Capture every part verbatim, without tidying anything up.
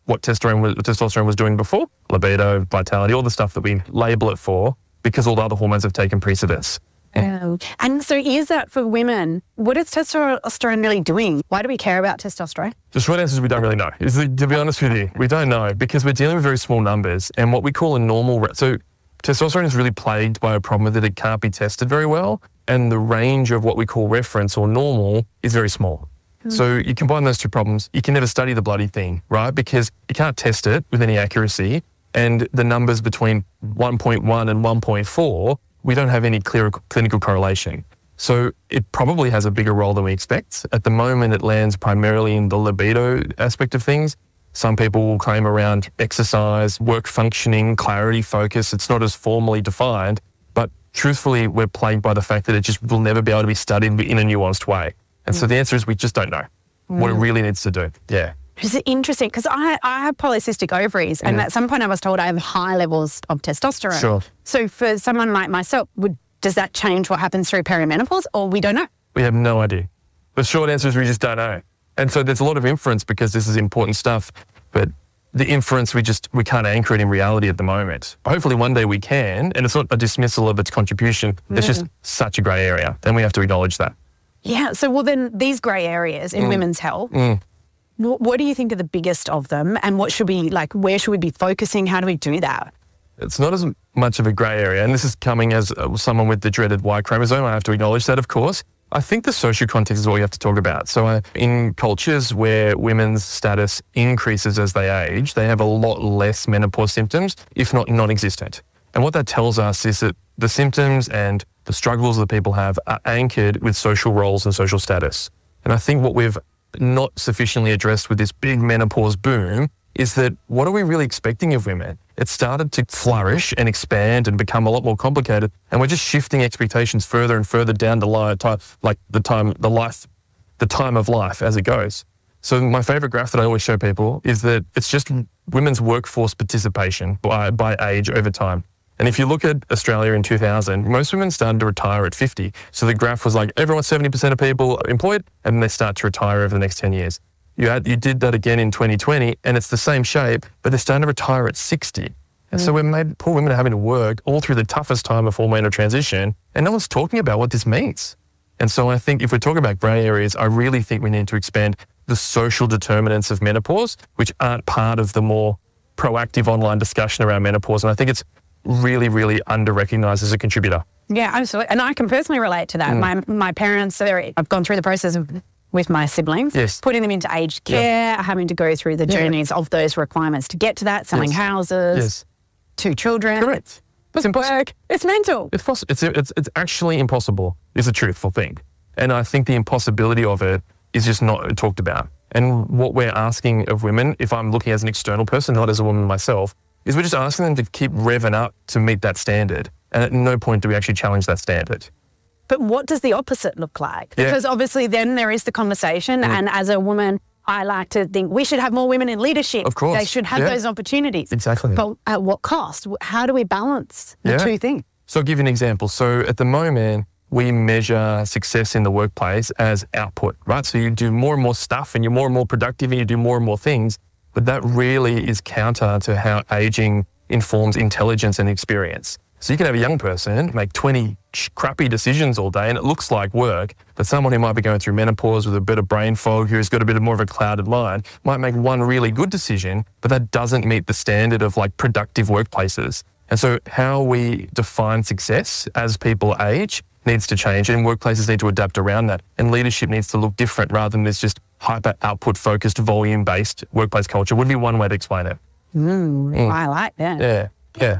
what testosterone was, testosterone was doing before, libido, vitality, all the stuff that we label it for, because all the other hormones have taken precedence. Oh. And so is that for women? What is testosterone really doing? Why do we care about testosterone? The short answer is we don't really know. Is the, to be honest with you, we don't know because we're dealing with very small numbers and what we call a normal... So testosterone is really plagued by a problem that it can't be tested very well, and the range of what we call reference or normal is very small. Mm. So you combine those two problems, you can never study the bloody thing, right? Because you can't test it with any accuracy, and the numbers between one point one and one point four, we don't have any clear clinical correlation. So it probably has a bigger role than we expect. At the moment, it lands primarily in the libido aspect of things. Some people will claim around exercise, work functioning, clarity, focus. It's not as formally defined, but truthfully, we're plagued by the fact that it just will never be able to be studied in a nuanced way. And mm. so the answer is we just don't know mm. what it really needs to do. Yeah. It's interesting because I, I have polycystic ovaries and mm. at some point I was told I have high levels of testosterone. Sure. So for someone like myself, would, does that change what happens through perimenopause or we don't know? We have no idea. The short answer is we just don't know. And so there's a lot of inference because this is important stuff, but the inference, we just, we can't anchor it in reality at the moment. Hopefully one day we can, and it's not a dismissal of its contribution. Mm. It's just such a grey area and we have to acknowledge that. Yeah, so well then these grey areas in mm. women's health, mm. what do you think are the biggest of them and what should we, like, where should we be focusing? How do we do that? It's not as much of a grey area, and this is coming as uh, someone with the dreaded Y chromosome. I have to acknowledge that, of course. I think the social context is what we have to talk about. So uh, in cultures where women's status increases as they age, they have a lot less menopause symptoms, if not non-existent. And what that tells us is that the symptoms and the struggles that people have are anchored with social roles and social status. And I think what we've not sufficiently addressed with this big menopause boom is that what are we really expecting of women? It started to flourish and expand and become a lot more complicated, and we're just shifting expectations further and further down the line, like the time, the life, the time of life as it goes. So my favorite graph that I always show people is that it's just women's workforce participation by, by age over time. And if you look at Australia in two thousand, most women started to retire at fifty. So the graph was like everyone, seventy percent of people are employed, and then they start to retire over the next ten years. You had, you did that again in twenty twenty, and it's the same shape, but they're starting to retire at sixty. And mm. so we're made, poor women are having to work all through the toughest time of hormonal transition, and no one's talking about what this means. And so I think if we're talking about grey areas, I really think we need to expand the social determinants of menopause, which aren't part of the more proactive online discussion around menopause. And I think it's really, really under-recognised as a contributor. Yeah, absolutely. And I can personally relate to that. Mm. My my parents, I've gone through the process of, with my siblings, yes. putting them into aged care, yeah. having to go through the journeys yeah. of those requirements to get to that, selling yes. houses, yes. two children. Correct. It's impossible. It's mental. It's, poss it's, it's, it's actually impossible. It's a truthful thing. And I think the impossibility of it is just not talked about. And what we're asking of women, if I'm looking as an external person, not as a woman myself, is we're just asking them to keep revving up to meet that standard. And at no point do we actually challenge that standard. But what does the opposite look like? Yeah. Because obviously then there is the conversation mm. and as a woman, I like to think we should have more women in leadership. Of course. They should have yeah. those opportunities. Exactly. But at what cost? How do we balance the yeah. two things? So I'll give you an example. So at the moment, we measure success in the workplace as output, right? So you do more and more stuff and you're more and more productive and you do more and more things, but that really is counter to how aging informs intelligence and experience. So you can have a young person make twenty crappy decisions all day and it looks like work, but someone who might be going through menopause with a bit of brain fog, who's got a bit of more of a clouded mind, might make one really good decision, but that doesn't meet the standard of like productive workplaces. And so how we define success as people age needs to change, and workplaces need to adapt around that. And leadership needs to look different rather than this just hyper output focused, volume based workplace culture would be one way to explain it. Mm, mm. I like that. Yeah, yeah.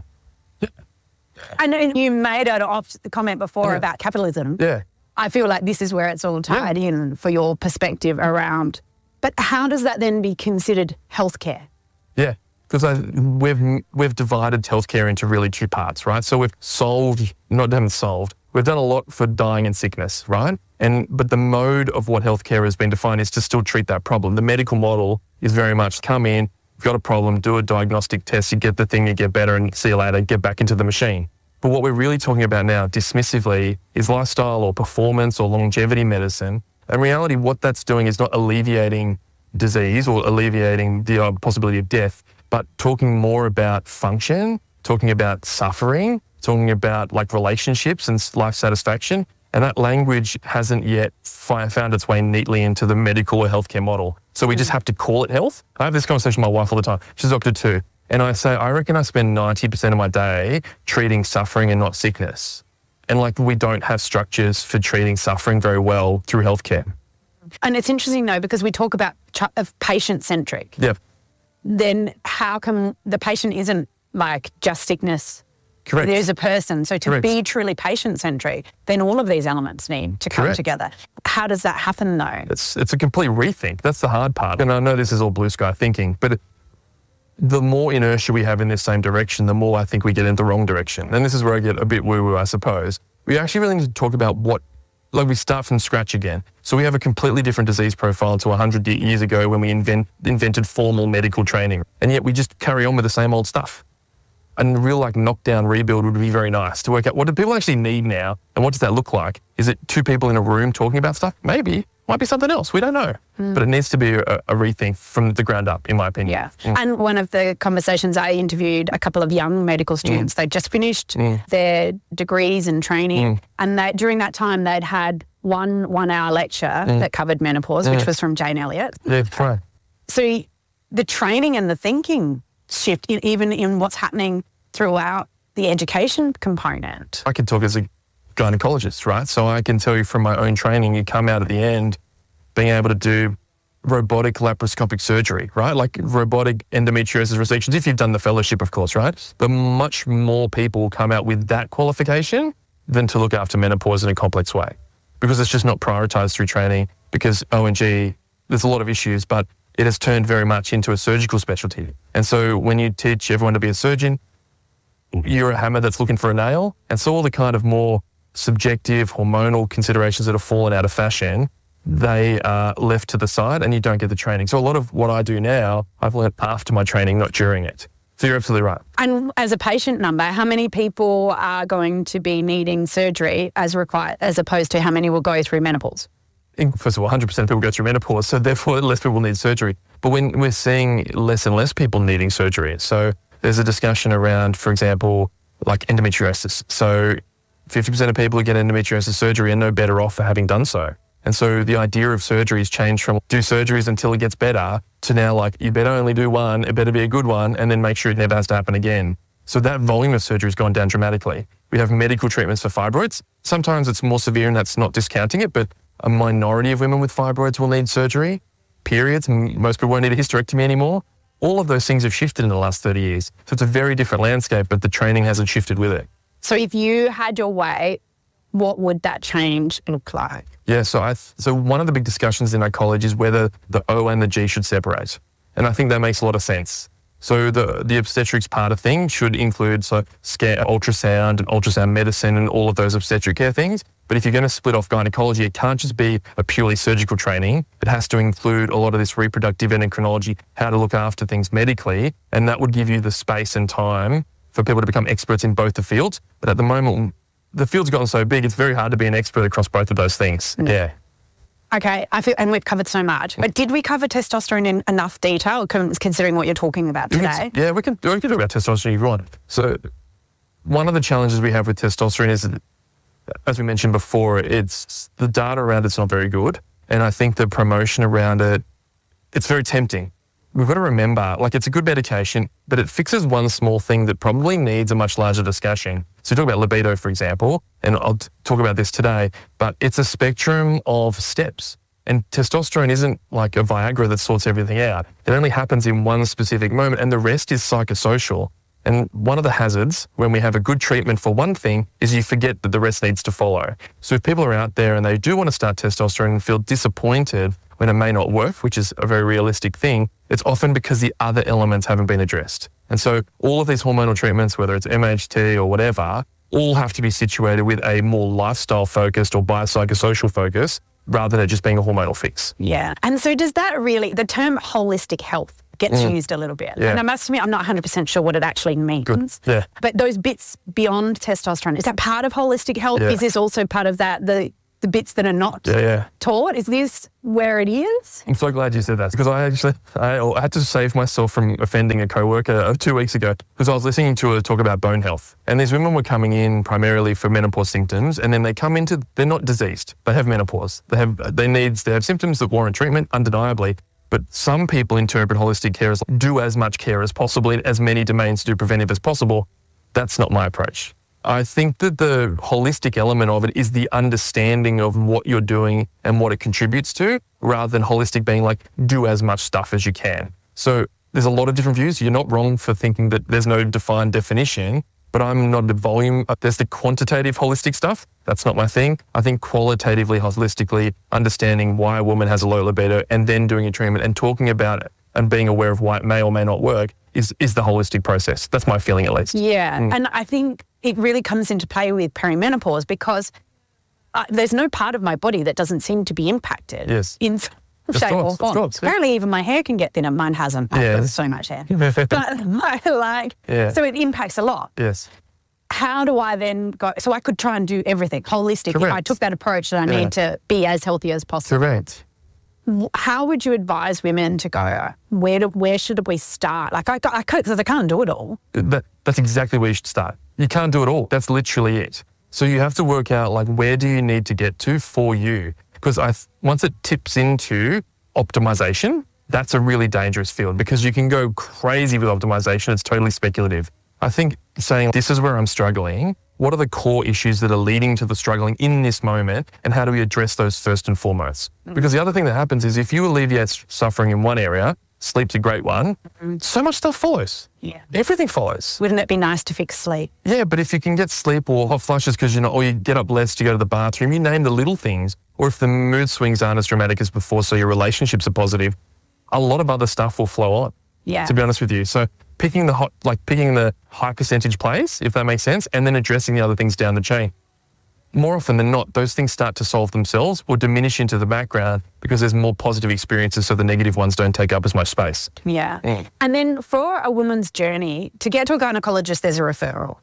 I know you made an off comment before yeah. about capitalism. Yeah. I feel like this is where it's all tied yeah. in for your perspective around. But how does that then be considered healthcare? Yeah, because we've we've divided healthcare into really two parts, right? So we've solved, not haven't solved, we've done a lot for dying and sickness, right? And but the mode of what healthcare has been defined is to still treat that problem. The medical model is very much come in, you've got a problem, do a diagnostic test, you get the thing, you get better, and see you later, get back into the machine. But what we're really talking about now, dismissively, is lifestyle or performance or longevity medicine. In reality, what that's doing is not alleviating disease or alleviating the uh, possibility of death, but talking more about function, talking about suffering, talking about like relationships and life satisfaction. And that language hasn't yet fi- found its way neatly into the medical or healthcare model. So we just have to call it health. I have this conversation with my wife all the time. She's a doctor too. And I say, I reckon I spend ninety percent of my day treating suffering and not sickness. And like we don't have structures for treating suffering very well through healthcare. And it's interesting though, because we talk about ch- of patient-centric. Yep. Then how come the patient isn't like just sickness? Correct. There's a person. So to Correct. be truly patient-centric, then all of these elements need to come Correct. together. How does that happen though? It's, it's a complete rethink. That's the hard part. And I know this is all blue sky thinking, but the more inertia we have in this same direction, the more I think we get in the wrong direction. And this is where I get a bit woo-woo, I suppose. We actually really need to talk about what, like we start from scratch again. So we have a completely different disease profile to one hundred years ago when we invent, invented formal medical training. And yet we just carry on with the same old stuff. And the real like knockdown rebuild would be very nice to work out what do people actually need now and what does that look like? Is it two people in a room talking about stuff? Maybe. Might be something else. We don't know. Mm. But it needs to be a, a rethink from the ground up, in my opinion. Yeah. Mm. And one of the conversations, I interviewed a couple of young medical students. Mm. They'd just finished mm. their degrees and training. Mm. And they, during that time, they'd had one one-hour lecture mm. that covered menopause, mm. which was from Jane Elliott. Yeah, right. So the training and the thinking shift, in, even in what's happening throughout the education component. I can talk as a gynecologist, right? So I can tell you from my own training, you come out at the end being able to do robotic laparoscopic surgery, right? Like robotic endometriosis resections, if you've done the fellowship, of course, right? But much more people come out with that qualification than to look after menopause in a complex way because it's just not prioritized through training because O N G, there's a lot of issues, but it has turned very much into a surgical specialty. And so when you teach everyone to be a surgeon, you're a hammer that's looking for a nail. And so all the kind of more subjective hormonal considerations that have fallen out of fashion, they are left to the side and you don't get the training. So a lot of what I do now, I've learned after my training, not during it. So you're absolutely right. And as a patient number, how many people are going to be needing surgery as required, as opposed to how many will go through menopause? First of all, one hundred percent of people go through menopause, so therefore less people need surgery. But when we're seeing less and less people needing surgery, so there's a discussion around, for example, like endometriosis. So fifty percent of people who get endometriosis surgery are no better off for having done so. And so the idea of surgery has changed from do surgeries until it gets better to now like you better only do one, it better be a good one, and then make sure it never has to happen again. So that volume of surgery has gone down dramatically. We have medical treatments for fibroids. Sometimes it's more severe and that's not discounting it, but a minority of women with fibroids will need surgery. Periods, most people won't need a hysterectomy anymore. All of those things have shifted in the last thirty years. So it's a very different landscape, but the training hasn't shifted with it. So if you had your way, what would that change look like? Yeah, so I th- so one of the big discussions in our college is whether the O and the G should separate. And I think that makes a lot of sense. So the, the obstetrics part of things should include so scan, ultrasound and ultrasound medicine and all of those obstetric care things. But if you're going to split off gynecology, it can't just be a purely surgical training. It has to include a lot of this reproductive endocrinology, how to look after things medically. And that would give you the space and time for people to become experts in both the fields. But at the moment, the field's gotten so big, it's very hard to be an expert across both of those things. Mm. Yeah. Okay, I feel, and we've covered so much. But did we cover testosterone in enough detail, considering what you're talking about today? Yeah, we can, we can talk about testosterone if you want. So one of the challenges we have with testosterone is, that, as we mentioned before, it's the data around it's not very good. And I think the promotion around it, it's very tempting. We've got to remember, like it's a good medication, but it fixes one small thing that probably needs a much larger discussion. So talk about libido, for example, and I'll t- talk about this today, but it's a spectrum of steps. And testosterone isn't like a Viagra that sorts everything out. It only happens in one specific moment and the rest is psychosocial. And one of the hazards when we have a good treatment for one thing is you forget that the rest needs to follow. So if people are out there and they do want to start testosterone and feel disappointed when it may not work, which is a very realistic thing, it's often because the other elements haven't been addressed. And so all of these hormonal treatments, whether it's M H T or whatever, all have to be situated with a more lifestyle focused or biopsychosocial focus rather than it just being a hormonal fix. Yeah. And so does that really, the term holistic health gets mm. used a little bit. Yeah. And I must admit, I'm not one hundred percent sure what it actually means. Good. Yeah. But those bits beyond testosterone, is that part of holistic health? Yeah. Is this also part of that, the the bits that are not Yeah, yeah. taught? Is this where it is? I'm so glad you said that because I actually I had to save myself from offending a coworker two weeks ago because I was listening to her talk about bone health. And these women were coming in primarily for menopause symptoms, and then they come into, they're not diseased. They have menopause. They have they needs, they have symptoms that warrant treatment, undeniably. But some people interpret holistic care as do as much care as possible, in as many domains to do preventive as possible. That's not my approach. I think that the holistic element of it is the understanding of what you're doing and what it contributes to, rather than holistic being like, do as much stuff as you can. So there's a lot of different views. You're not wrong for thinking that there's no defined definition, but I'm not the volume. There's the quantitative holistic stuff. That's not my thing. I think qualitatively, holistically, understanding why a woman has a low libido and then doing a treatment and talking about it and being aware of why it may or may not work is, is the holistic process. That's my feeling, at least. Yeah. Mm. And I think it really comes into play with perimenopause because uh, there's no part of my body that doesn't seem to be impacted Yes. in some shape course, or of form. course, yeah. Apparently even my hair can get thinner. Mine hasn't. I've Yeah. got so much hair. Yeah. But like, Yeah. so it impacts a lot. Yes. How do I then go? So I could try and do everything holistic. If I Correct. took that approach that I Yeah. need to be as healthy as possible. Correct. How would you advise women to go? Where do, where should we start? Like I, I, because I can't do it all. That, that's exactly where you should start. You can't do it all. That's literally it. So you have to work out like where do you need to get to for you? Because I th- once it tips into optimization, that's a really dangerous field because you can go crazy with optimization. It's totally speculative. I think saying this is where I'm struggling, what are the core issues that are leading to the struggling in this moment and how do we address those first and foremost? Mm. Because the other thing that happens is if you alleviate suffering in one area, sleep's a great one, mm. so much stuff follows. Yeah. Everything follows. Wouldn't it be nice to fix sleep? Yeah, but if you can get sleep or hot flushes because you know, or you get up less to go to the bathroom, you name the little things, or if the mood swings aren't as dramatic as before, so your relationships are positive, a lot of other stuff will flow on. Yeah. To be honest with you. So picking the hot, like picking the high percentage plays, if that makes sense, and then addressing the other things down the chain. More often than not, those things start to solve themselves or diminish into the background because there's more positive experiences so the negative ones don't take up as much space. Yeah. Mm. And then for a woman's journey, to get to a gynecologist, there's a referral.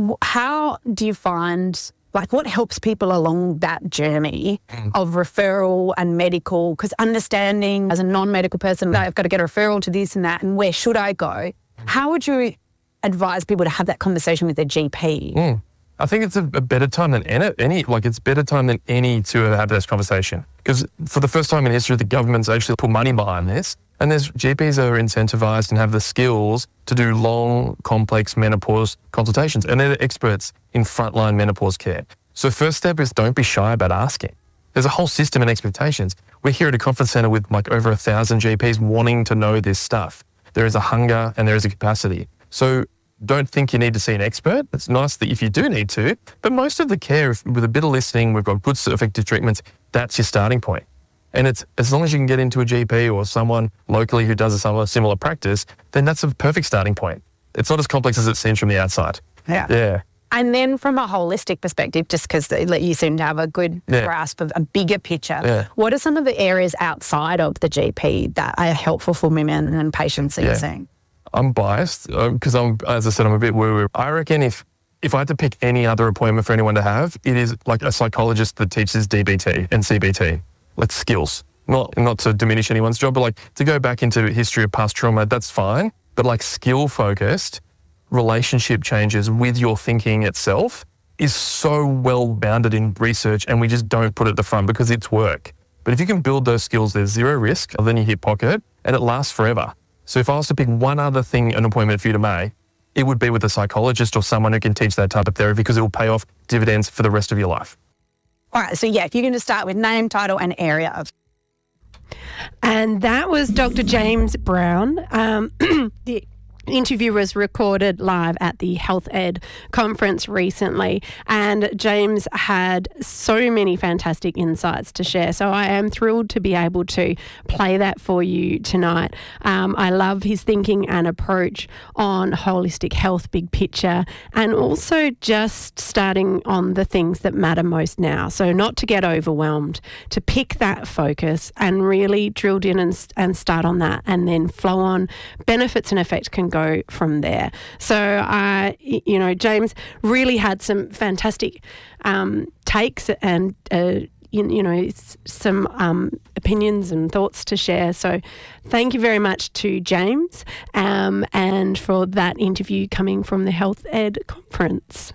How do you find, like what helps people along that journey mm. of referral and medical? Because understanding as a non-medical person, I've got to get a referral to this and that, and where should I go? How would you advise people to have that conversation with their G P? Mm. I think it's a, a better time than any, any, like it's better time than any to have this conversation. Because for the first time in history, the government's actually put money behind this. And there's G Ps that are incentivized and have the skills to do long, complex menopause consultations. And they're the experts in frontline menopause care. So first step is don't be shy about asking. There's a whole system and expectations. We're here at a conference center with like over a thousand G Ps wanting to know this stuff. There is a hunger and there is a capacity. So don't think you need to see an expert. It's nice that if you do need to, but most of the care, if, with a bit of listening, we've got good effective treatments, that's your starting point. And it's as long as you can get into a G P or someone locally who does a similar, similar practice, then that's a perfect starting point. It's not as complex as it seems from the outside. Yeah. Yeah. And then from a holistic perspective, just because you seem to have a good Yeah. grasp of a bigger picture, Yeah. what are some of the areas outside of the G P that are helpful for women and patients that Yeah. you're seeing? I'm biased because I'm, as I said, I'm a bit woo-woo. I reckon if if I had to pick any other appointment for anyone to have, it is like a psychologist that teaches D B T and C B T, like skills. Not not to diminish anyone's job, but like to go back into history of past trauma, that's fine. But like skill-focused relationship changes with your thinking itself is so well bounded in research, and we just don't put it at the front because it's work. But if you can build those skills, there's zero risk, and then you hit pocket, and it lasts forever. So if I was to pick one other thing, an appointment for you to make, it would be with a psychologist or someone who can teach that type of therapy because it will pay off dividends for the rest of your life. All right, so yeah, if you're going to start with name, title and area of. And that was Doctor James Brown. Um, the interview was recorded live at the Health Ed conference recently, and James had so many fantastic insights to share. So I am thrilled to be able to play that for you tonight. Um, I love his thinking and approach on holistic health, big picture, and also just starting on the things that matter most now. So not to get overwhelmed, to pick that focus and really drilled in and, and start on that, and then flow on. Benefits and effect can go from there. So, uh, you know, James really had some fantastic um, takes and uh, you, you know, s- some um, opinions and thoughts to share. So thank you very much to James um, and for that interview coming from the Health Ed Conference.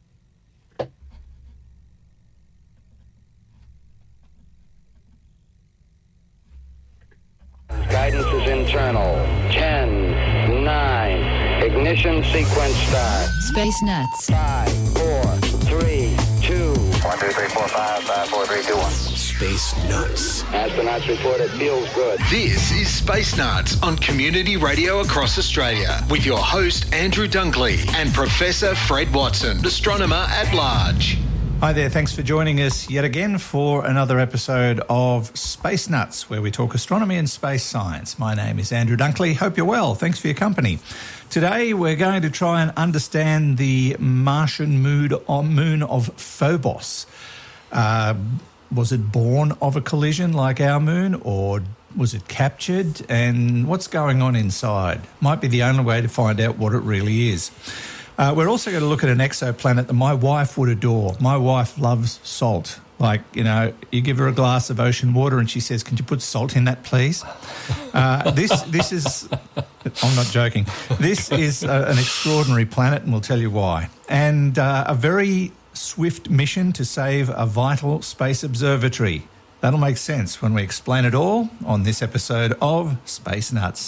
Guidance is internal. ten, nine, ignition sequence start. Space Nuts. five, four, three, two. one, two, three, four, five, five, four, three, two, one. Space Nuts. Astronauts report it feels good. This is Space Nuts on Community Radio across Australia with your host Andrew Dunkley and Professor Fred Watson, astronomer at large. Hi there, thanks for joining us yet again for another episode of Space Nuts, where we talk astronomy and space science. My name is Andrew Dunkley. Hope you're well. Thanks for your company. Today we're going to try and understand the Martian moon of Phobos. Uh, was it born of a collision like our moon, or was it captured? And what's going on inside? Might be the only way to find out what it really is. Uh, we're also going to look at an exoplanet that my wife would adore. My wife loves salt. Like, you know, you give her a glass of ocean water and she says, "Can you put salt in that, please?" Uh, this this is, I'm not joking, this is a, an extraordinary planet, and we'll tell you why. And uh, a very swift mission to save a vital space observatory. That'll make sense when we explain it all on this episode of Space Nuts.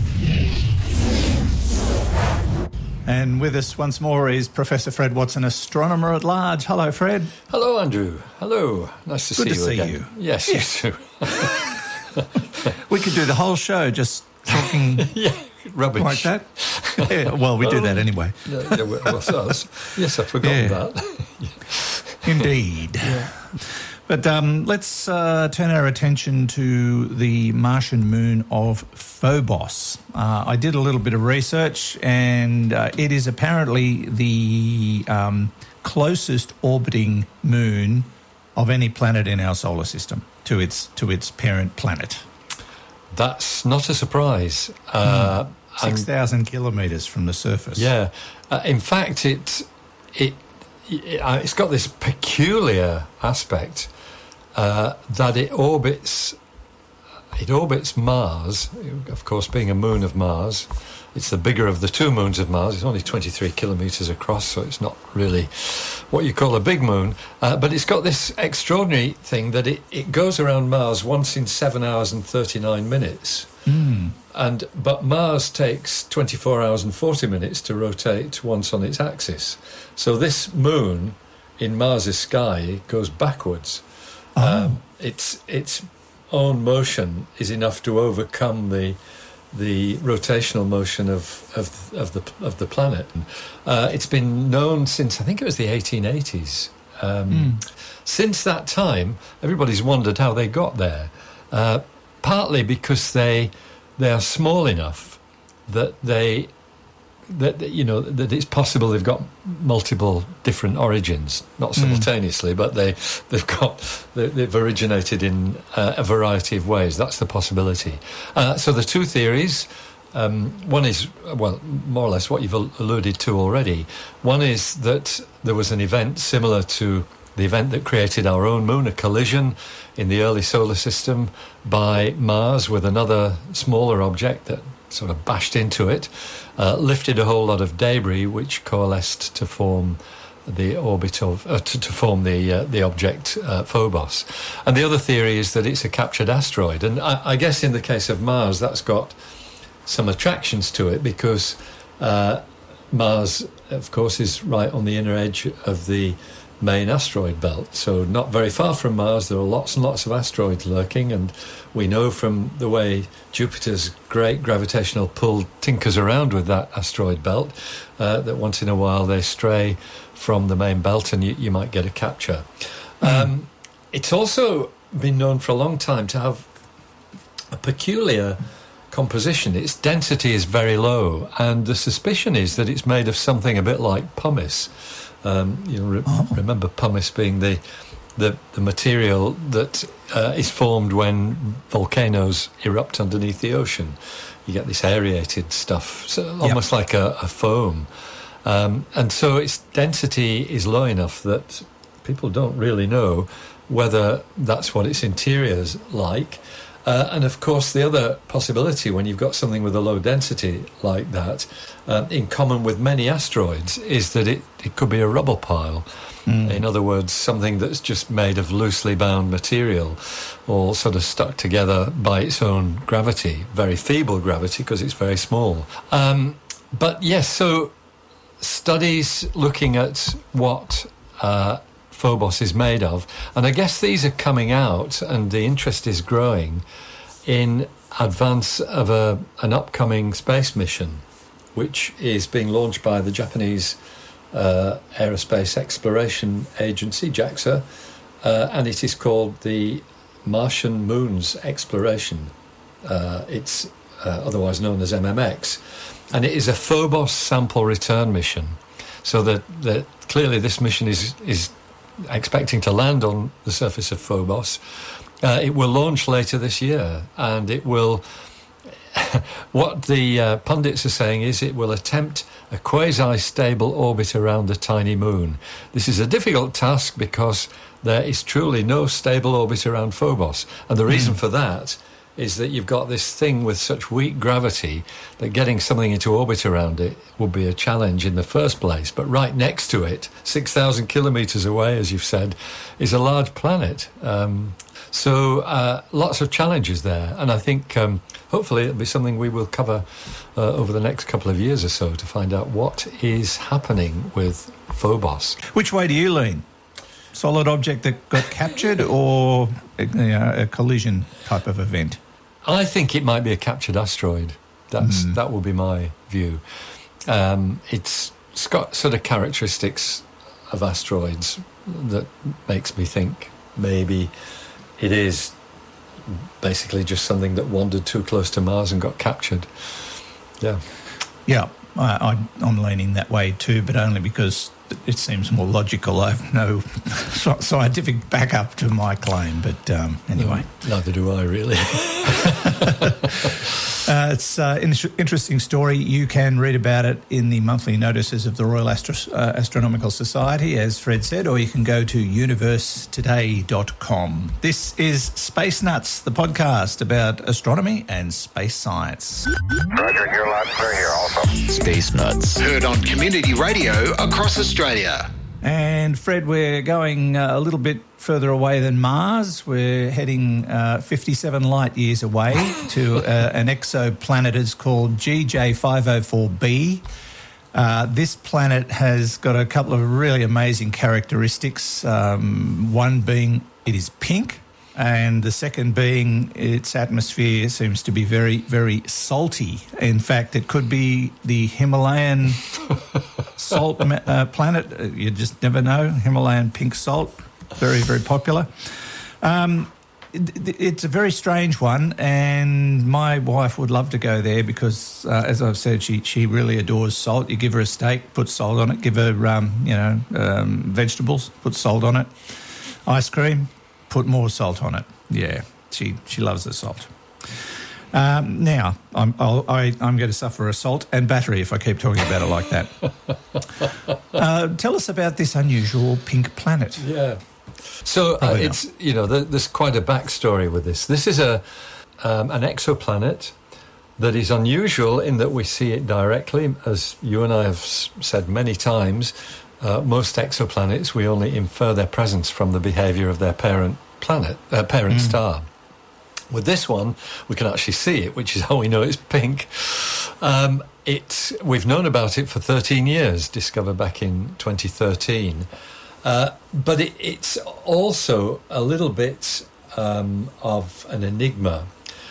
And with us once more is Professor Fred Watson, astronomer at large. Hello, Fred. Hello, Andrew. Hello. Nice to Good see to you see again. you. Yes, Yes. you too. We could do the whole show just talking Yeah, rubbish. like that. Yeah, well, we do that anyway. Yeah, yeah, well, well, so us. Yes, I've forgotten Yeah. that. Indeed. But um, let's uh, turn our attention to the Martian moon of Phobos. Uh, I did a little bit of research, and uh, it is apparently the um, closest orbiting moon of any planet in our solar system to its to its parent planet. That's not a surprise. Uh, Six and- thousand kilometres from the surface. Yeah. Uh, in fact, it it, it uh, it's got this peculiar aspect uh, that it orbits it orbits Mars. Of course, being a moon of Mars, it's the bigger of the two moons of Mars. It's only twenty-three kilometres across, so it's not really what you call a big moon. Uh, but it's got this extraordinary thing that it, it goes around Mars once in seven hours and thirty-nine minutes. Mm. And but Mars takes twenty-four hours and forty minutes to rotate once on its axis. So this moon in Mars's sky goes backwards. Oh. Um, its its own motion is enough to overcome the the rotational motion of of, of the of the planet. Uh, it's been known since I think it was the eighteen eighties. Um, Mm. Since that time, everybody's wondered how they got there. Uh, partly because they they are small enough that they that that, you know that it's possible they've got multiple different origins, not simultaneously, mm. but they they've got they, they've originated in uh, a variety of ways. That's the possibility. Uh, so the two theories. Um, one is, well, more or less what you've alluded to already. One is that there was an event similar to the event that created our own moon, a collision in the early solar system by Mars with another smaller object that sort of bashed into it, uh, lifted a whole lot of debris which coalesced to form the orbit of, uh, to, to form the uh, the object uh, Phobos. And the other theory is that it's a captured asteroid. And I, I guess in the case of Mars, that's got some attractions to it because uh, Mars, of course, is right on the inner edge of the main asteroid belt. So not very far from Mars, there are lots and lots of asteroids lurking, and we know from the way Jupiter's great gravitational pull tinkers around with that asteroid belt uh, that once in a while they stray from the main belt and you, you might get a capture. Mm. Um, it's also been known for a long time to have a peculiar composition. Its density is very low, and the suspicion is that it's made of something a bit like pumice. Um, you know, re- oh. remember pumice being the the, the material that uh, is formed when volcanoes erupt underneath the ocean. You get this aerated stuff, so almost yep. like a, a foam. Um, and so its density is low enough that people don't really know whether that's what its interior's like. Uh, and of course, the other possibility when you've got something with a low density like that, uh, in common with many asteroids, is that it, it could be a rubble pile. Mm. In other words, something that's just made of loosely bound material, all sort of stuck together by its own gravity, very feeble gravity because it's very small. Um, but yes, so studies looking at what uh, Phobos is made of, and I guess these are coming out and the interest is growing in advance of a, an upcoming space mission, which is being launched by the Japanese uh, Aerospace Exploration Agency, JAXA, uh, and it is called the Martian Moons Exploration. Uh, it's uh, otherwise known as M M X, and it is a Phobos sample return mission. So that, that clearly this mission is is expecting to land on the surface of Phobos. Uh, it will launch later this year, and it will... what the uh, pundits are saying is it will attempt a quasi-stable orbit around the tiny moon. This is a difficult task because there is truly no stable orbit around Phobos, and the reason mm. for that is that you've got this thing with such weak gravity that getting something into orbit around it would be a challenge in the first place. But right next to it, six thousand kilometres away, as you've said, is a large planet. Um, so uh, lots of challenges there. And I think um, hopefully it'll be something we will cover uh, over the next couple of years or so to find out what is happening with Phobos. Which way do you lean? Solid object that got captured or you know, a collision type of event? I think it might be a captured asteroid. That's mm. that will be my view. Um, it's, it's got sort of characteristics of asteroids that makes me think maybe it is basically just something that wandered too close to Mars and got captured. Yeah. Yeah, I, I, I'm leaning that way too, but only because it seems more logical. I have no scientific backup to my claim, but um, anyway. No, neither do I, really. uh, it's an uh, interesting story. You can read about it in the monthly notices of the Royal Astro- uh, Astronomical Society, as Fred said, or you can go to universe today dot com. This is Space Nuts, the podcast about astronomy and space science. Roger, you're loud and clear here also. Space Nuts. Heard on community radio across Australia. And Fred, we're going uh, a little bit further away than Mars. We're heading uh, fifty-seven light years away to uh, an exoplanet is called G J five oh four b. Uh, this planet has got a couple of really amazing characteristics, um, one being it is pink, and the second being its atmosphere seems to be very, very salty. In fact, it could be the Himalayan salt uh, planet. You just never know. Himalayan pink salt, very, very popular. Um, it, it's a very strange one, and my wife would love to go there because, uh, as I've said, she she really adores salt. You give her a steak, put salt on it. Give her, um, you know, um, vegetables, put salt on it. Ice cream, put more salt on it. Yeah, she she loves the salt. Um, now, I'm I'll, I, I'm going to suffer assault and battery if I keep talking about it like that. uh, tell us about this unusual pink planet. Yeah. So uh, it's you know there's quite a backstory with this. This is a um, an exoplanet that is unusual in that we see it directly, as you and I have said many times. Uh, most exoplanets, we only infer their presence from the behaviour of their parent planet, uh, parent mm. star. With this one, we can actually see it, which is how we know it's pink. Um, it, we've known about it for thirteen years, discovered back in twenty thirteen. Uh, but it, it's also a little bit um, of an enigma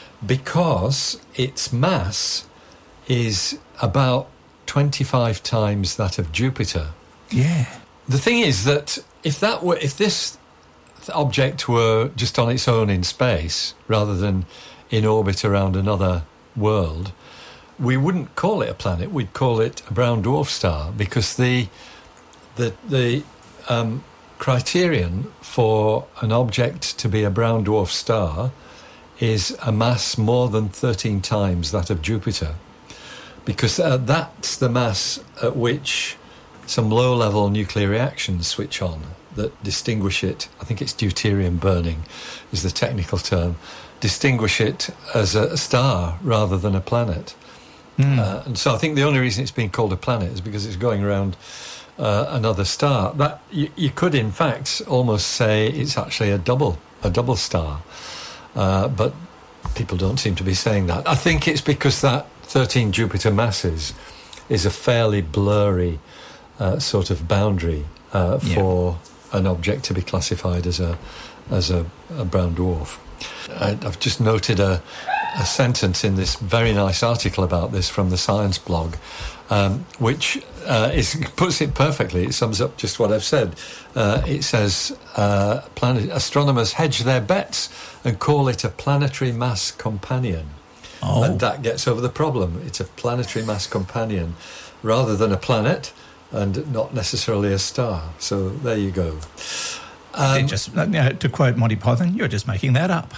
because its mass is about twenty-five times that of Jupiter. Yeah. The thing is that if that were, if this object were just on its own in space rather than in orbit around another world, we wouldn't call it a planet. We'd call it a brown dwarf star because the the the um, criterion for an object to be a brown dwarf star is a mass more than thirteen times that of Jupiter, because uh, that's the mass at which some low-level nuclear reactions switch on. that distinguish it. I think it's deuterium burning is the technical term. Distinguish it as a star rather than a planet. Mm. Uh, and so I think the only reason it's being called a planet is because it's going around uh, another star. That you, you could, in fact, almost say it's actually a double, a double star. Uh, but people don't seem to be saying that. I think it's because that thirteen Jupiter masses is a fairly blurry uh, sort of boundary uh, for yeah. an object to be classified as a as a, a brown dwarf. I, I've just noted a, a sentence in this very nice article about this from the Science blog, um, which uh, is, puts it perfectly. It sums up just what I've said. Uh, it says, uh, planet, astronomers hedge their bets and call it a planetary mass companion. Oh. And that gets over the problem. It's a planetary mass companion rather than a planet and not necessarily a star. So there you go. Um, just, you know, to quote Monty Python, you're just making that up.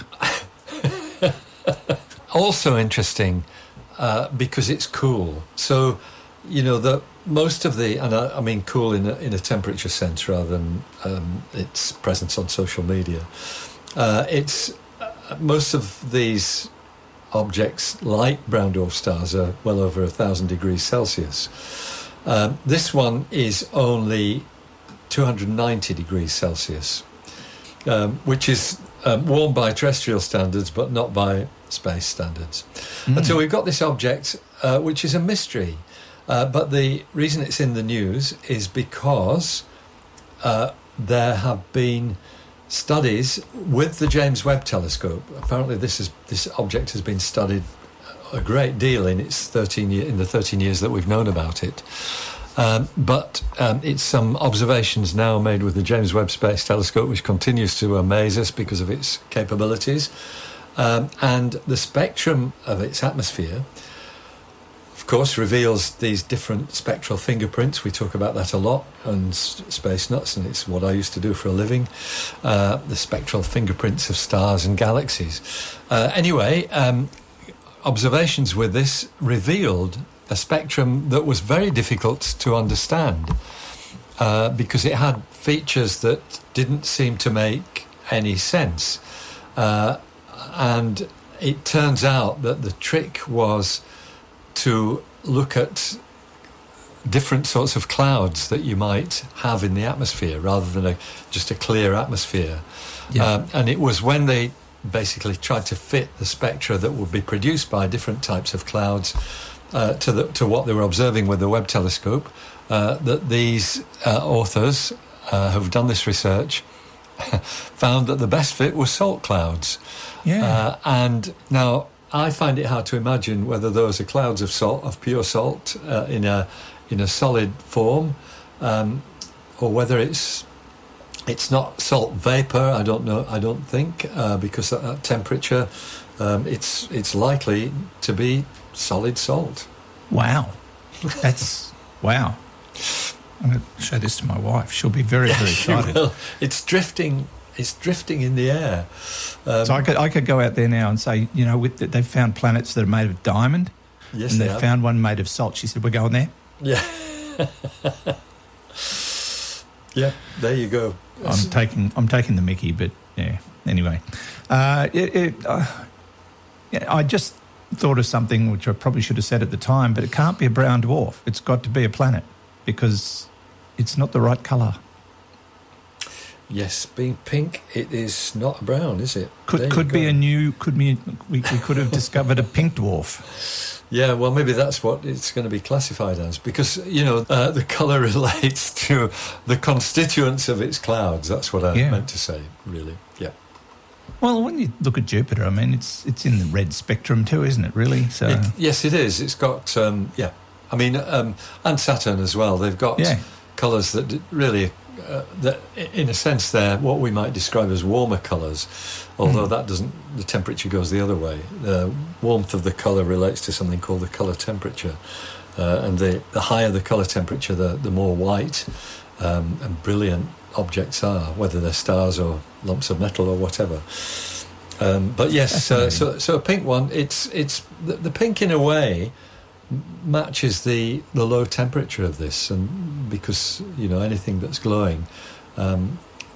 Also interesting uh, because it's cool. So, you know, the most of the, and I, I mean cool in a, in a temperature sense rather than um, its presence on social media. Uh, it's uh, most of these objects, like brown dwarf stars, are well over a thousand degrees Celsius. Um, this one is only two hundred ninety degrees Celsius, um, which is um, warm by terrestrial standards, but not by space standards. Mm. And so we've got this object, uh, which is a mystery. Uh, but the reason it's in the news is because uh, there have been studies with the James Webb Telescope. Apparently, this is this object has been studied a great deal in its thirteen year, in the thirteen years that we've known about it. Um, but um, it's some observations now made with the James Webb Space Telescope, which continues to amaze us because of its capabilities. Um, and the spectrum of its atmosphere, of course, reveals these different spectral fingerprints. We talk about that a lot on Space Nuts, and it's what I used to do for a living. Uh, the spectral fingerprints of stars and galaxies. Uh, anyway, um, observations with this revealed a spectrum that was very difficult to understand uh, because it had features that didn't seem to make any sense. Uh, and it turns out that the trick was to look at different sorts of clouds that you might have in the atmosphere rather than a, just a clear atmosphere. Yeah. Um, and it was when they basically tried to fit the spectra that would be produced by different types of clouds Uh, to the, to what they were observing with the Webb telescope, uh, that these uh, authors uh, who've done this research found that the best fit was salt clouds. Yeah. Uh, and now I find it hard to imagine whether those are clouds of salt, of pure salt, uh, in a in a solid form, um, or whether it's it's not salt vapor. I don't know. I don't think uh, because at that temperature, um, it's it's likely to be solid salt. Wow. That's, wow. I'm going to show this to my wife. She'll be very, very excited. Will. It's drifting, it's drifting in the air. Um, so I could, I could go out there now and say, you know, with the, they've found planets that are made of diamond. Yes, and they they've have. found one made of salt. She said, we're going there? Yeah. Yeah, there you go. I'm taking, I'm taking the mickey, but yeah, anyway. Uh, it, it, uh, yeah, I just thought of something which I probably should have said at the time, but it can't be a brown dwarf. It's got to be a planet because it's not the right colour. Yes, being pink, it is not brown, is it? Could could be a new, could be, we, we could have discovered a pink dwarf. Yeah, well, maybe that's what it's going to be classified as because, you know, uh, the colour relates to the constituents of its clouds. That's what I Yeah. meant to say, really. Yeah. Well, when you look at Jupiter, I mean, it's it's in the red spectrum too, isn't it, really? So It, yes, it is. It's got, um, yeah. I mean, um, and Saturn as well. They've got Yeah. colours that d- really, uh, that in a sense, they're what we might describe as warmer colours, although Mm. that doesn't, the temperature goes the other way. The warmth of the colour relates to something called the colour temperature. Uh, and the, the higher the colour temperature, the, the more white um, and brilliant objects are, whether they're stars or lumps of metal or whatever. Um, but yes, uh, so so a pink one. It's it's the, the pink in a way matches the the low temperature of this, and because you know anything that's glowing, um,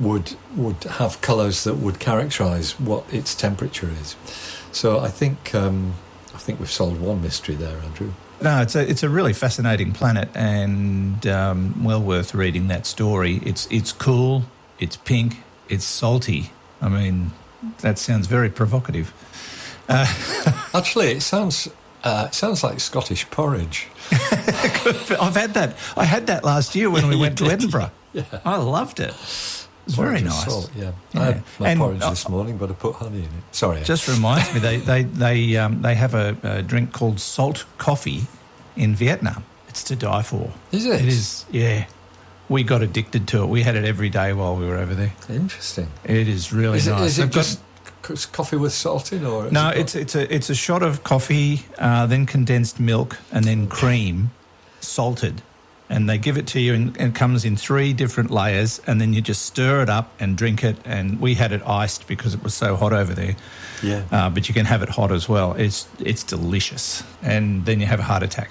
would would have colours that would characterise what its temperature is. So I think um, I think we've solved one mystery there, Andrew. No, it's a it's a really fascinating planet, and um, well worth reading that story. It's it's cool, it's pink, it's salty. I mean, that sounds very provocative. Uh, Actually, it sounds uh, it sounds like Scottish porridge. I've had that. I had that last year when we went to Edinburgh. Yeah, I loved it. It's porridge very with nice. Salt, yeah. Yeah. I had my And, porridge uh, this morning, but I put honey in it. Sorry. It just reminds me, they they they um, they have a, a drink called salt coffee in Vietnam. It's to die for. Is it? It is. Yeah, we got addicted to it. We had it every day while we were over there. Interesting. It is really Is it, nice. is it They've got- just c- coffee with salt in, or is No, it got- it's it's a it's a shot of coffee, uh, then condensed milk, and then cream, salted, and they give it to you, and, and it comes in three different layers, and then you just stir it up and drink it. And we had it iced because it was so hot over there. Yeah. Uh, but you can have it hot as well. It's it's delicious, and then you have a heart attack.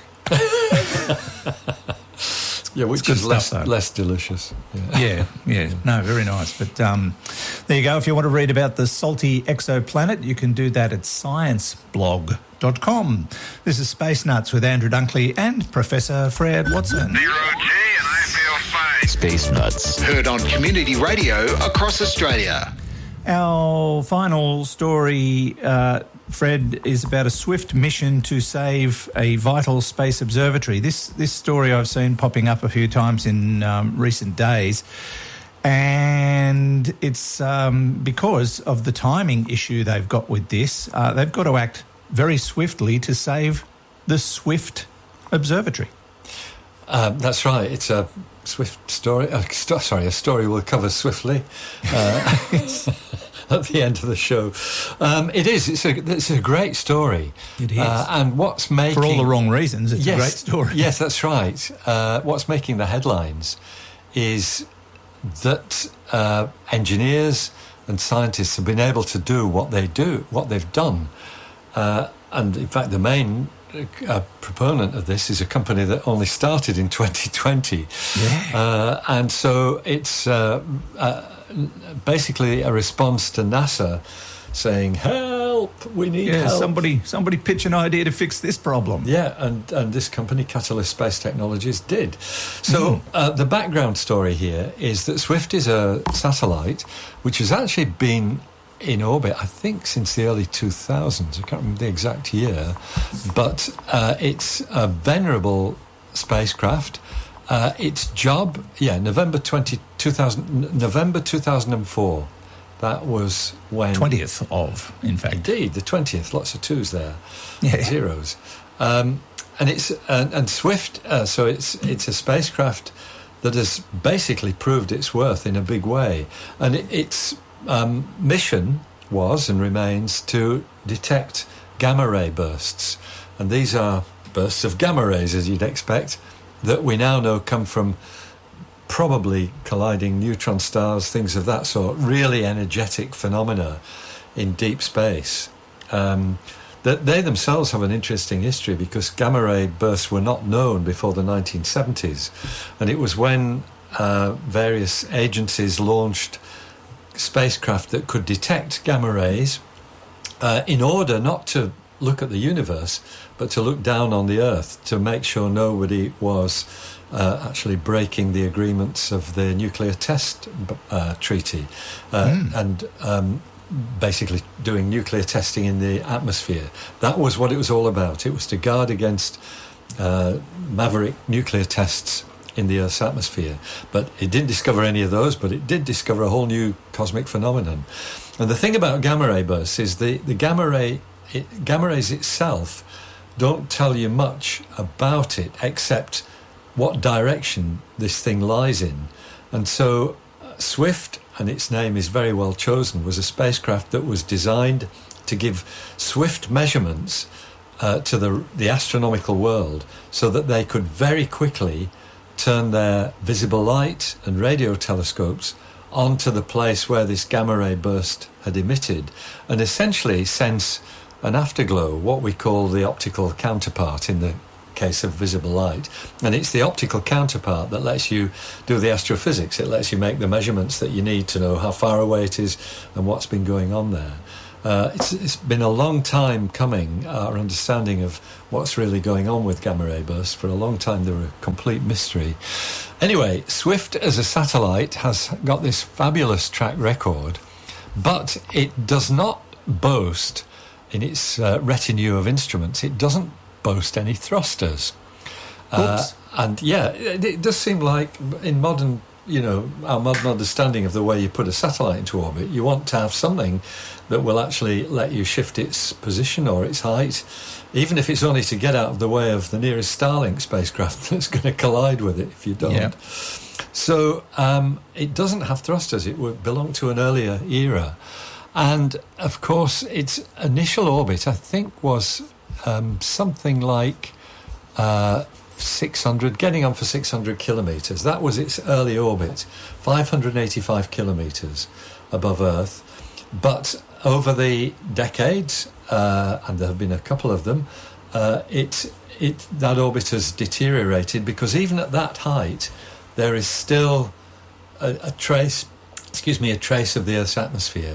Yeah, which good is less stuff, though. less delicious. Yeah. Yeah, yeah, no, very nice. But um, there you go. If you want to read about the salty exoplanet, you can do that at science blog dot com. This is Space Nuts with Andrew Dunkley and Professor Fred Watson. Zero G and I feel fine. Space Nuts. Heard on community radio across Australia. Our final story, uh, Fred, is about a swift mission to save a vital space observatory. This this story I've seen popping up a few times in um, recent days, and it's um, because of the timing issue they've got with this. Uh, they've got to act very swiftly to save the Swift Observatory. Um, that's right. It's a swift story. Uh, st- sorry, a story we'll cover swiftly uh, at the end of the show. Um, it is. It's a. It's a great story. It is. Uh, and what's making For all the wrong reasons, it's yes, a great story. Yes, that's right. Uh, what's making the headlines is that uh, engineers and scientists have been able to do what they do, what they've done. Uh, and in fact, the main uh, proponent of this is a company that only started in twenty twenty. Yeah. Uh, and so it's uh, uh, basically a response to NASA saying, help, we need Yeah, help. somebody somebody pitch an idea to fix this problem. Yeah, and, and this company, Catalyst Space Technologies, did. So mm. uh, the background story here is that Swift is a satellite which has actually been in orbit, I think, since the early two thousands. I can't remember the exact year, but uh, it's a venerable spacecraft. Uh, its job, yeah, November twentieth, two thousand, November two thousand four. That was when... twentieth of, in fact. Indeed, the twentieth. Lots of twos there. Yeah. Zeros. Um, and it's and, and Swift, uh, so it's it's a spacecraft that has basically proved its worth in a big way. And it, its um, mission was and remains to detect gamma ray bursts. And these are bursts of gamma rays, as you'd expect, that we now know come from probably colliding neutron stars, things of that sort, really energetic phenomena in deep space. Um, that they themselves have an interesting history because gamma ray bursts were not known before the nineteen seventies. And it was when uh, various agencies launched spacecraft that could detect gamma rays uh, in order not to look at the universe, but to look down on the Earth to make sure nobody was uh, actually breaking the agreements of the nuclear test uh, treaty uh, mm. and um, basically doing nuclear testing in the atmosphere. That was what it was all about. It was to guard against uh, maverick nuclear tests in the Earth's atmosphere. But it didn't discover any of those, but it did discover a whole new cosmic phenomenon. And the thing about gamma ray bursts is the, the gamma ray, it, gamma rays itself don't tell you much about it except what direction this thing lies in. And so uh, Swift, and its name is very well chosen, was a spacecraft that was designed to give swift measurements uh, to the, the astronomical world so that they could very quickly turn their visible light and radio telescopes onto the place where this gamma ray burst had emitted and essentially sense an afterglow, what we call the optical counterpart in the case of visible light. And it's the optical counterpart that lets you do the astrophysics. It lets you make the measurements that you need to know how far away it is and what's been going on there. Uh, it's, it's been a long time coming, our understanding of what's really going on with gamma-ray bursts. For a long time, they were a complete mystery. Anyway, SWIFT as a satellite has got this fabulous track record, but it does not boast, in its uh, retinue of instruments, it doesn't boast any thrusters. Uh, and yeah, it, it does seem like in modern, you know, our modern understanding of the way you put a satellite into orbit, you want to have something that will actually let you shift its position or its height, even if it's only to get out of the way of the nearest Starlink spacecraft that's going to collide with it if you don't. Yeah. So um, it doesn't have thrusters. It would belong to an earlier era. And, of course, its initial orbit, I think, was um, something like uh, six hundred, getting on for six hundred kilometres. That was its early orbit, five hundred eighty-five kilometres above Earth. But over the decades, uh, and there have been a couple of them, uh, it, it, that orbit has deteriorated because even at that height, there is still a, a trace, excuse me, a trace of the Earth's atmosphere.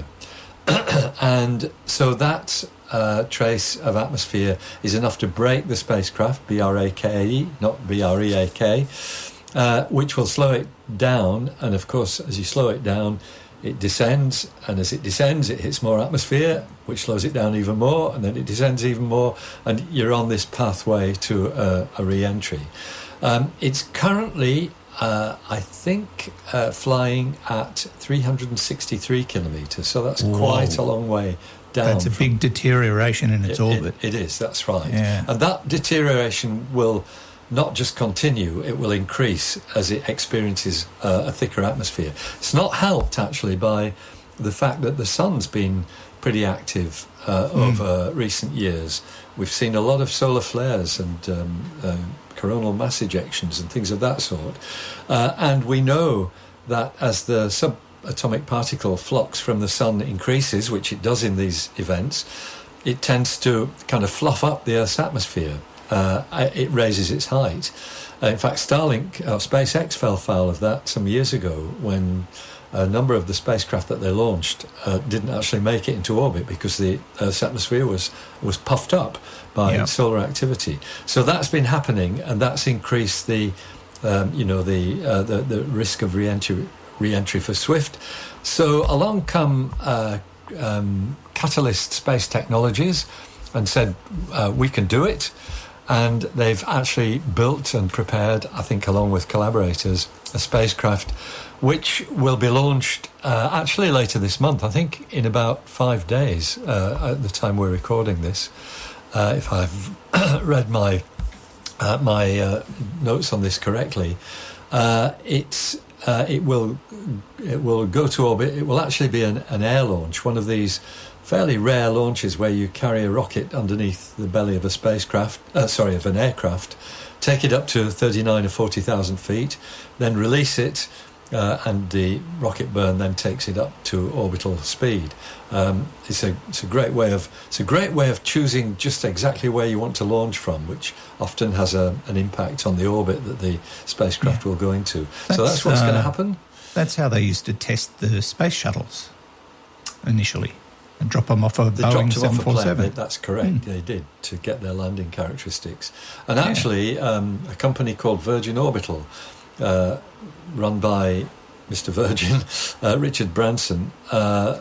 And so that uh, trace of atmosphere is enough to break the spacecraft, B R A K E, not B R E A K, uh, which will slow it down. And of course, as you slow it down, it descends. And as it descends, it hits more atmosphere, which slows it down even more. And then it descends even more. And you're on this pathway to a, a re-entry. Um, it's currently... Uh, I think uh, flying at three hundred sixty-three kilometres, so that's Whoa. quite a long way down. That's a from, big deterioration in its it, orbit. It, it is, that's right. Yeah. And that deterioration will not just continue, it will increase as it experiences uh, a thicker atmosphere. It's not helped, actually, by the fact that the sun's been pretty active uh, mm. over recent years. We've seen a lot of solar flares and um, uh, coronal mass ejections and things of that sort. Uh, and we know that as the subatomic particle flux from the sun increases, which it does in these events, it tends to kind of fluff up the Earth's atmosphere. Uh, it raises its height. Uh, in fact, Starlink, uh, SpaceX fell foul of that some years ago when a number of the spacecraft that they launched uh, didn't actually make it into orbit because the Earth's atmosphere was, was puffed up by yep. solar activity. So that's been happening, and that's increased the, um, you know, the, uh, the the risk of re-entry, re-entry for SWIFT. So along come uh, um, Catalyst Space Technologies and said, uh, we can do it. And they've actually built and prepared, I think along with collaborators, a spacecraft which will be launched uh, actually later this month, I think in about five days uh, at the time we're recording this. Uh, if I've read my uh, my uh, notes on this correctly, uh, it's uh, it will it will go to orbit. It will actually be an, an air launch, one of these fairly rare launches where you carry a rocket underneath the belly of a spacecraft, uh, sorry, of an aircraft, take it up to thirty-nine or forty thousand feet, then release it, uh, and the rocket burn then takes it up to orbital speed. Um, it's a it's a great way of it's a great way of choosing just exactly where you want to launch from, which often has a, an impact on the orbit that the spacecraft yeah. will go into. That's, so that's what's uh, going to happen. That's how they used to test the space shuttles initially. And drop them off a they Boeing seven forty-seven. That's correct, mm. they did, to get their landing characteristics. And actually, yeah. um, a company called Virgin Orbital, uh, run by Mister Virgin, uh, Richard Branson, uh,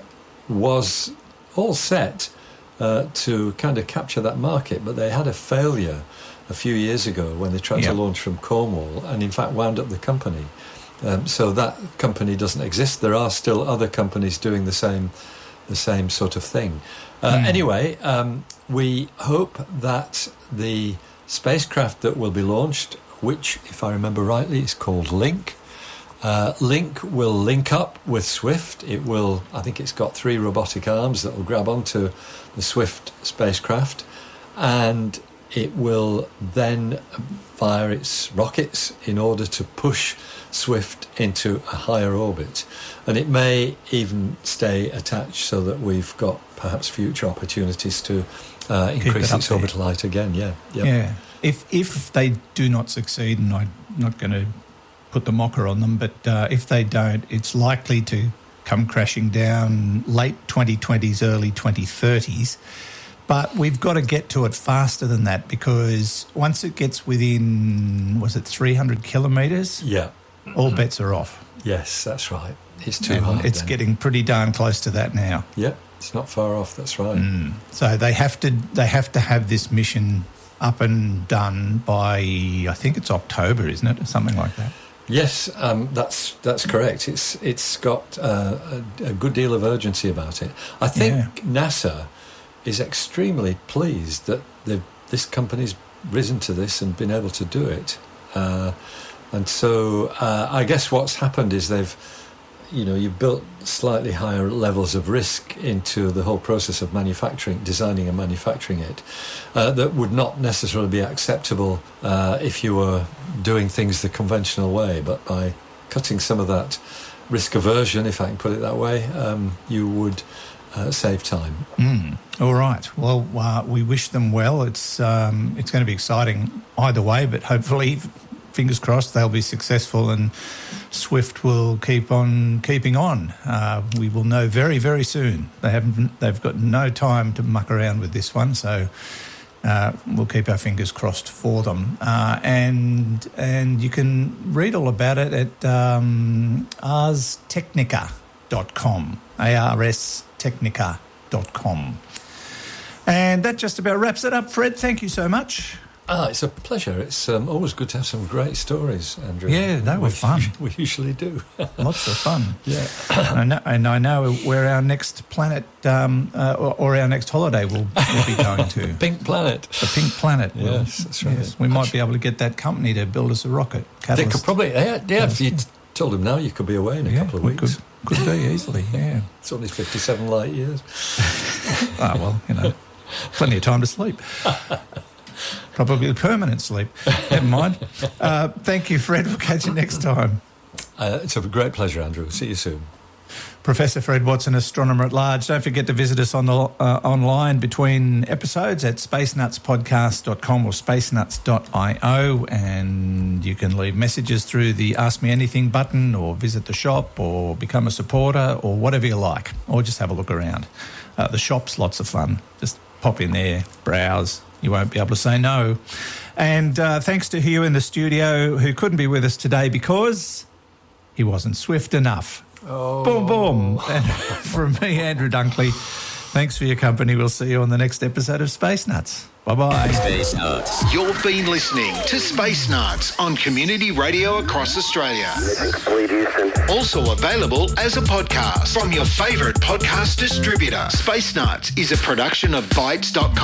was all set uh, to kind of capture that market, but they had a failure a few years ago when they tried yeah. to launch from Cornwall and, in fact, wound up the company. Um, so that company doesn't exist. There are still other companies doing the same the same sort of thing. Uh, mm. Anyway, um, we hope that the spacecraft that will be launched, which, if I remember rightly, is called Link, uh, Link will link up with SWIFT. It will, I think it's got three robotic arms that will grab onto the SWIFT spacecraft, and it will then fire its rockets in order to push SWIFT into a higher orbit. And it may even stay attached so that we've got perhaps future opportunities to uh, increase it its orbital height again. Yeah, yep. Yeah. if if they do not succeed, and I'm not going to put the mocker on them, but uh, if they don't, it's likely to come crashing down late twenty twenties, early twenty thirties. But we've got to get to it faster than that, because once it gets within, was it three hundred kilometres? Yeah. All bets are off. Yes, that's right. It's too And hard. it's then. getting pretty darn close to that now. Yeah, it's not far off. That's right. Mm. So they have to they have to have this mission up and done by, I think it's October, isn't it, or something like that? Yes, um, that's that's correct. It's it's got uh, a, a good deal of urgency about it. I think Yeah. NASA is extremely pleased that they've, this company's risen to this and been able to do it. Uh, and so uh, I guess what's happened is they've, you know, you've built slightly higher levels of risk into the whole process of manufacturing, designing and manufacturing it, uh, that would not necessarily be acceptable uh, if you were doing things the conventional way. But by cutting some of that risk aversion, if I can put it that way, um, you would uh, save time. Mm. All right. Well, uh, we wish them well. It's um, it's going to be exciting either way, but hopefully, fingers crossed, they'll be successful and Swift will keep on keeping on. Uh, we will know very, very soon. They haven't. They've got no time to muck around with this one, so uh, we'll keep our fingers crossed for them. Uh, and and you can read all about it at um, ars technica dot com. A R S technica dot com. And that just about wraps it up, Fred. Thank you so much. Ah, it's a pleasure. It's um, always good to have some great stories, Andrew. Yeah, they were we, fun. We usually do. Lots of fun. Yeah. And I know, and I know where our next planet um, uh, or, or our next holiday will, will be going to. Pink Planet. The Pink Planet. will. Yes, that's right. Yes, we might be able to get that company to build us a rocket. They Catalyst. could probably, yeah, yeah if you told them now, you could be away in a Yeah, couple of we weeks. Could, could be easily, yeah. It's only fifty-seven light years. Ah, well, you know, plenty of time to sleep. Probably permanent sleep. Never mind. Uh, thank you, Fred. We'll catch you next time. Uh, it's a great pleasure, Andrew. See you soon. Professor Fred Watson, astronomer at large. Don't forget to visit us on the uh, online between episodes at space nuts podcast dot com or space nuts dot io, and you can leave messages through the Ask Me Anything button, or visit the shop, or become a supporter, or whatever you like, or just have a look around. Uh, the shop's lots of fun. Just pop in there, browse. You won't be able to say no. And uh, thanks to Hugh in the studio, who couldn't be with us today because he wasn't swift enough. Oh. Boom, boom. And from me, Andrew Dunkley, thanks for your company. We'll see you on the next episode of Space Nuts. Bye-bye. Space Nuts. You've been listening to Space Nuts on Community Radio across Australia. Also available as a podcast from your favourite podcast distributor. Space Nuts is a production of Bytes dot com.